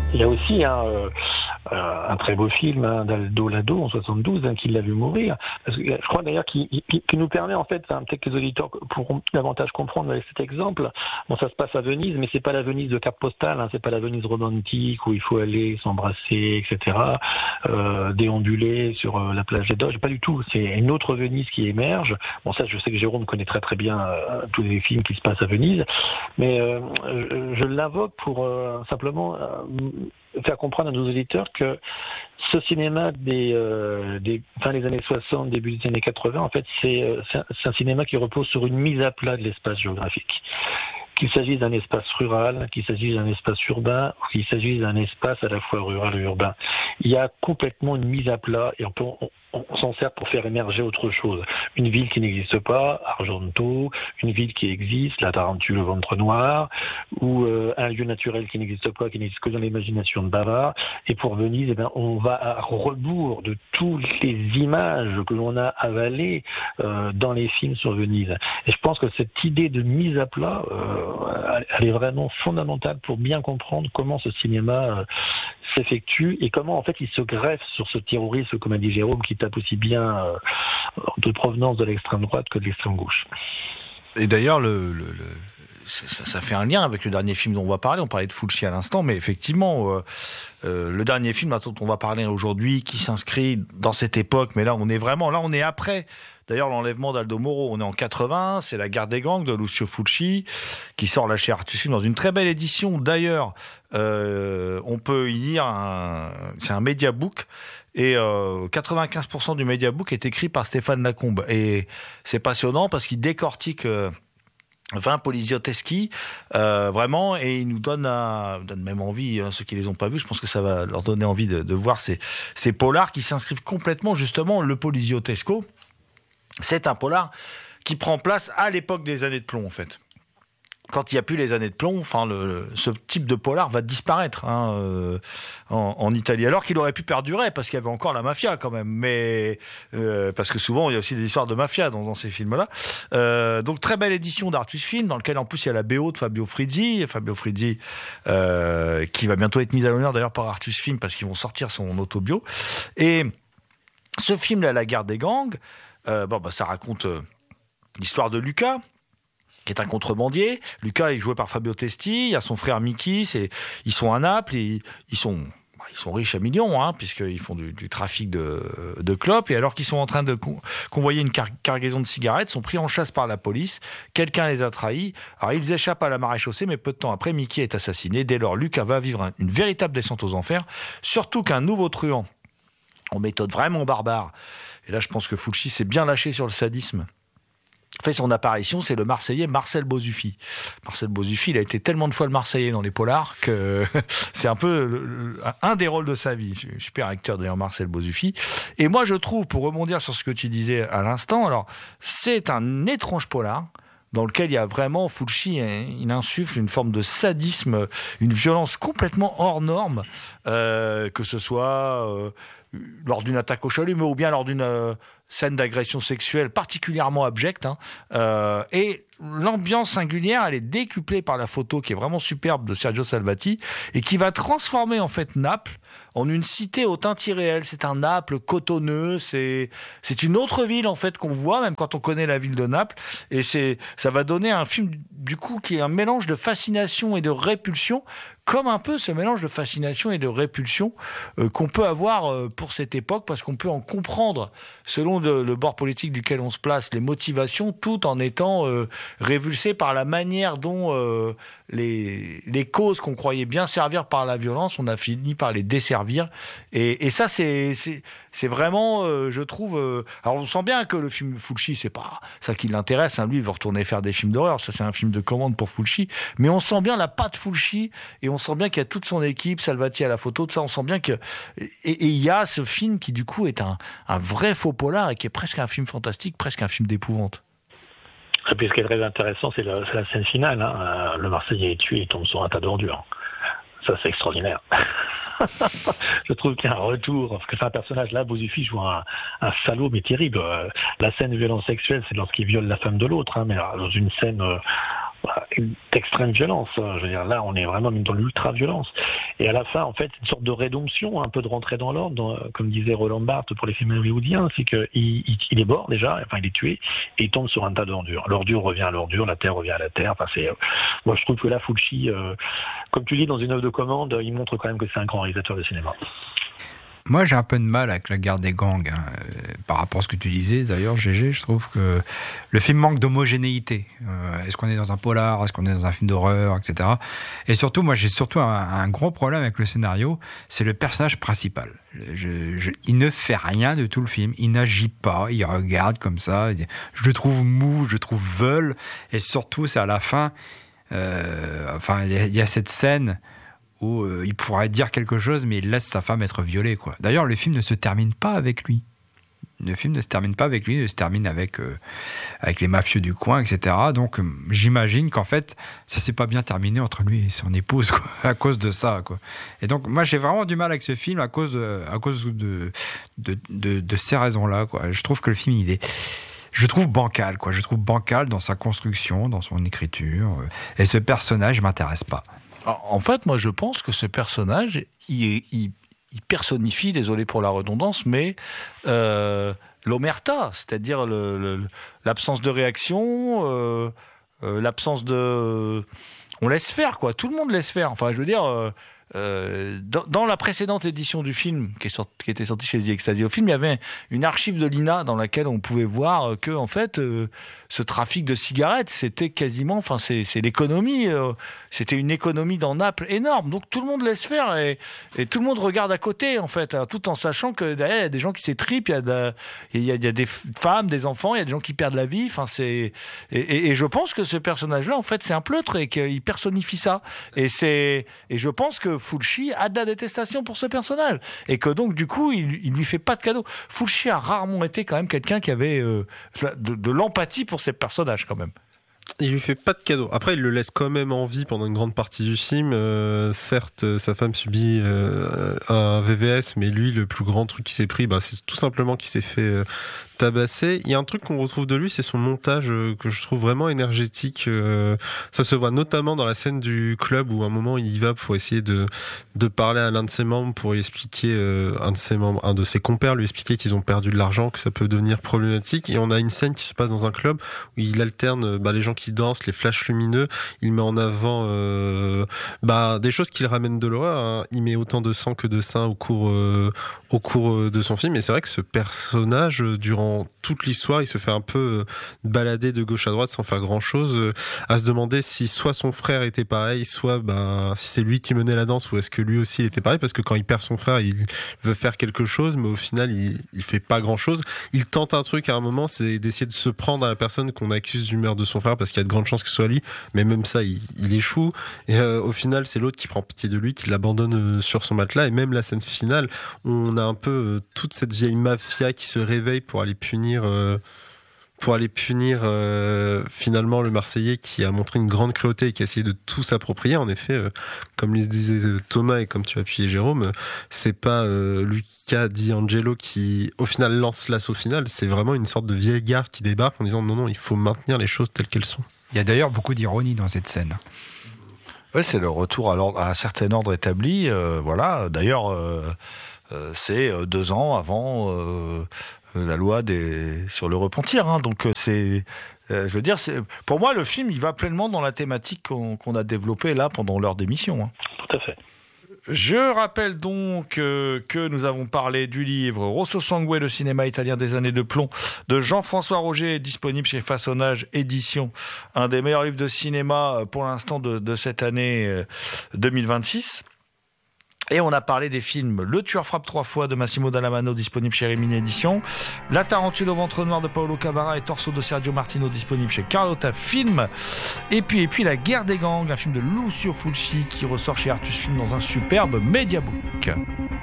Il y a aussi un très beau film d'Aldo Lado en 72 qui l'a vu mourir. Parce que, je crois d'ailleurs qu'il nous permet en fait, peut-être que les auditeurs pourront davantage comprendre avec cet exemple. Bon, ça se passe à Venise, mais c'est pas la Venise de carte postale, c'est pas la Venise romantique où il faut aller s'embrasser, etc. Déambuler sur la plage des Doges, pas du tout. C'est une autre Venise qui émerge. Bon, ça, je sais que Jérôme connaît très très bien tous les films qui se passent à Venise, mais je l'invoque pour simplement faire comprendre à nos auditeurs que ce cinéma des fin des années 60, début des années 80, en fait, c'est un cinéma qui repose sur une mise à plat de l'espace géographique. Qu'il s'agisse d'un espace rural, qu'il s'agisse d'un espace urbain, ou qu'il s'agisse d'un espace à la fois rural et urbain. Il y a complètement une mise à plat et on s'en sert pour faire émerger autre chose. Une ville qui n'existe pas, Argento, une ville qui existe, la Tarentule au ventre noir, ou un lieu naturel qui n'existe pas, qui n'existe que dans l'imagination de Bavard. Et pour Venise, on va à rebours de toutes les images que l'on a avalées dans les films sur Venise. Et je pense que cette idée de mise à plat, elle est vraiment fondamentale pour bien comprendre comment ce cinéma s'effectue et comment en fait il se greffe sur ce terrorisme, comme a dit Jérôme, qui tape aussi bien de provenance de l'extrême droite que de l'extrême gauche. Et d'ailleurs, ça fait un lien avec le dernier film dont on va parler. On parlait de Fulci à l'instant, mais effectivement, le dernier film dont on va parler aujourd'hui, qui s'inscrit dans cette époque, mais là on est après. D'ailleurs, l'enlèvement d'Aldo Moro, on est en 80, c'est La guerre des gangs de Lucio Fulci, qui sort là chez Artus Film dans une très belle édition. D'ailleurs, on peut y lire c'est un mediabook, et 95% du mediabook est écrit par Stéphane Lacombe. Et c'est passionnant parce qu'il décortique 20 Polizioteschi, vraiment, et il nous donne même envie, ceux qui les ont pas vus, je pense que ça va leur donner envie de voir ces polars qui s'inscrivent complètement, justement, le Poliziotesco. C'est un polar qui prend place à l'époque des années de plomb, en fait. Quand il n'y a plus les années de plomb, ce type de polar va disparaître en Italie. Alors qu'il aurait pu perdurer, parce qu'il y avait encore la mafia quand même. Mais parce que souvent, il y a aussi des histoires de mafia dans ces films-là. Donc, très belle édition d'Artus Film, dans lequel en plus il y a la BO de Fabio Frizzi. Fabio Frizzi, qui va bientôt être mise à l'honneur d'ailleurs par Artus Film, parce qu'ils vont sortir son autobio. Et ce film-là, La guerre des gangs, ça raconte l'histoire de Luca, qui est un contrebandier. Luca est joué par Fabio Testi, il y a son frère Mickey, ils sont à Naples, et ils sont riches à millions, puisqu'ils font du trafic de clopes, et alors qu'ils sont en train de convoyer une cargaison de cigarettes, sont pris en chasse par la police, quelqu'un les a trahis, alors ils échappent à la maréchaussée, mais peu de temps après, Mickey est assassiné. Dès lors, Luca va vivre une véritable descente aux enfers, surtout qu'un nouveau truand, en méthode vraiment barbare, et là je pense que Fulci s'est bien lâché sur le sadisme, fait son apparition, c'est le Marseillais Marcel Bozuffi. Marcel Bozuffi, il a été tellement de fois le Marseillais dans les polars que c'est un peu un des rôles de sa vie. Super acteur d'ailleurs, Marcel Bozuffi. Et moi je trouve, pour rebondir sur ce que tu disais à l'instant, alors c'est un étrange polar dans lequel il y a vraiment, Fulci, il insuffle une forme de sadisme, une violence complètement hors norme, que ce soit lors d'une attaque au chalumeau ou bien lors d'une scène d'agression sexuelle particulièrement abjecte. Et l'ambiance singulière, elle est décuplée par la photo qui est vraiment superbe de Sergio Salvati et qui va transformer en fait Naples en une cité au teint irréel. C'est un Naples cotonneux, c'est une autre ville en fait qu'on voit même quand on connaît la ville de Naples, et ça va donner un film du coup qui est un mélange de fascination et de répulsion, comme un peu ce mélange de fascination et de répulsion qu'on peut avoir pour cette époque, parce qu'on peut en comprendre selon le bord politique duquel on se place, les motivations, tout en étant révulsé par la manière dont les causes qu'on croyait bien servir par la violence, on a fini par les desservir. Et ça, c'est vraiment, je trouve... alors, on sent bien que le film Fulci, c'est pas ça qui l'intéresse. Lui, il veut retourner faire des films d'horreur. Ça, c'est un film de commande pour Fulci. Mais on sent bien la patte Fulci, et on sent bien qu'il y a toute son équipe, Salvati à la photo, tout ça. On sent bien que... Et il y a ce film qui, du coup, est un vrai faux polar, et qui est presque un film fantastique, presque un film d'épouvante. Et puis ce qui est très intéressant, c'est la scène finale. Le Marseillais est tué, il tombe sur un tas d'ordures. Ça, c'est extraordinaire. Je trouve qu'il y a un retour, parce que c'est un personnage là, Bozuffi joue un salaud mais terrible. La scène de violence sexuelle, c'est lorsqu'il viole la femme de l'autre, mais dans une scène d'extrême violence. Je veux dire, là, on est vraiment dans l'ultra-violence. Et à la fin, en fait, c'est une sorte de rédemption, un peu de rentrer dans l'ordre, comme disait Roland Barthes pour les films hollywoodiens, c'est qu'il est mort déjà, enfin il est tué, et il tombe sur un tas d'ordures. L'ordure revient à l'ordure, la terre revient à la terre. Enfin, moi je trouve que là, Fulci, comme tu dis, dans une œuvre de commande, il montre quand même que c'est un grand réalisateur de cinéma. Moi, j'ai un peu de mal avec la guerre des gangs. Par rapport à ce que tu disais, d'ailleurs, GG, je trouve que le film manque d'homogénéité. Est-ce qu'on est dans un polar ? Est-ce qu'on est dans un film d'horreur, etc. Et surtout, moi, j'ai surtout un gros problème avec le scénario, c'est le personnage principal. Il ne fait rien de tout le film. Il n'agit pas, il regarde comme ça. Je le trouve mou, je le trouve veule. Et surtout, c'est à la fin... il y a cette scène où il pourrait dire quelque chose, mais il laisse sa femme être violée, quoi. D'ailleurs, le film ne se termine pas avec lui. Le film ne se termine pas avec lui, il se termine avec les mafieux du coin, etc. Donc, j'imagine qu'en fait, ça s'est pas bien terminé entre lui et son épouse, quoi, à cause de ça, quoi. Et donc, moi, j'ai vraiment du mal avec ce film à cause de ces raisons-là, quoi. Je trouve que le film, je trouve bancal, quoi. Je trouve bancal dans sa construction, dans son écriture. Et ce personnage m'intéresse pas. En fait, moi, je pense que ce personnage, il personnifie, désolé pour la redondance, mais l'omerta, c'est-à-dire l'absence de réaction, l'absence de... On laisse faire, quoi. Tout le monde laisse faire. Enfin, je veux dire... dans la précédente édition du film qui était sortie chez The Extasiofilm, Film, il y avait une archive de l'INA dans laquelle on pouvait voir que en fait ce trafic de cigarettes c'était quasiment, enfin c'est l'économie, c'était une économie dans Naples énorme, donc tout le monde laisse faire et tout le monde regarde à côté en fait, tout en sachant que derrière il y a des gens qui s'étripent, il y a des femmes, des enfants, il y a des gens qui perdent la vie, enfin c'est et je pense que ce personnage-là en fait c'est un pleutre et qu'il personnifie ça et je pense que Fulci a de la détestation pour ce personnage et que donc du coup il lui fait pas de cadeau. Fulci a rarement été quand même quelqu'un qui avait de l'empathie pour ses personnages quand même. Il lui fait pas de cadeau. Après, il le laisse quand même en vie pendant une grande partie du film. Certes, sa femme subit un VVS, mais lui, le plus grand truc qu'il s'est pris, c'est tout simplement qu'il s'est fait tabasser. Il y a un truc qu'on retrouve de lui, c'est son montage que je trouve vraiment énergétique. Ça se voit notamment dans la scène du club où à un moment il y va pour essayer de parler à l'un de ses membres pour lui expliquer, un de ses compères lui expliquer qu'ils ont perdu de l'argent, que ça peut devenir problématique. Et on a une scène qui se passe dans un club où il alterne les gens qui dansent, les flashs lumineux. Il met en avant des choses qui le ramènent de l'horreur, hein. Il met autant de sang que de seins au cours de son film. Et c'est vrai que ce personnage, durant toute l'histoire, il se fait un peu balader de gauche à droite sans faire grand chose, à se demander si soit son frère était pareil, soit si c'est lui qui menait la danse, ou est-ce que lui aussi il était pareil, parce que quand il perd son frère il veut faire quelque chose, mais au final il fait pas grand chose. Il tente un truc à un moment, c'est d'essayer de se prendre à la personne qu'on accuse du meurtre de son frère, parce qu'il y a de grandes chances que ce soit lui, mais même ça il échoue, et au final c'est l'autre qui prend pitié de lui, qui l'abandonne sur son matelas. Et même la scène finale, on a un peu toute cette vieille mafia qui se réveille pour aller punir finalement le Marseillais, qui a montré une grande cruauté et qui a essayé de tout s'approprier. En effet, comme le disait Thomas et comme tu as appuyé Jérôme, c'est pas Luca Di Angelo qui au final lance l'assaut final, c'est vraiment une sorte de vieille garde qui débarque en disant non, il faut maintenir les choses telles qu'elles sont. Il y a d'ailleurs beaucoup d'ironie dans cette scène. Ouais, c'est le retour à un certain ordre établi. Voilà. D'ailleurs, c'est 2 ans avant la loi sur le repentir. Hein. Donc, je veux dire, pour moi, le film, il va pleinement dans la thématique qu'on a développée là pendant l'heure d'émission. Hein. Tout à fait. Je rappelle donc que nous avons parlé du livre Rosso Sangue, le cinéma italien des années de plomb de Jean-François Roger, disponible chez Façonnage Édition, un des meilleurs livres de cinéma pour l'instant de cette année 2026. Et on a parlé des films Le Tueur frappe 3 fois de Massimo Dallamano, disponible chez Rimini Édition, La Tarentule au ventre noir de Paolo Cavara et Torso de Sergio Martino, disponible chez Carlotta Film. Et puis La Guerre des gangs, un film de Lucio Fulci qui ressort chez Artus Film dans un superbe mediabook.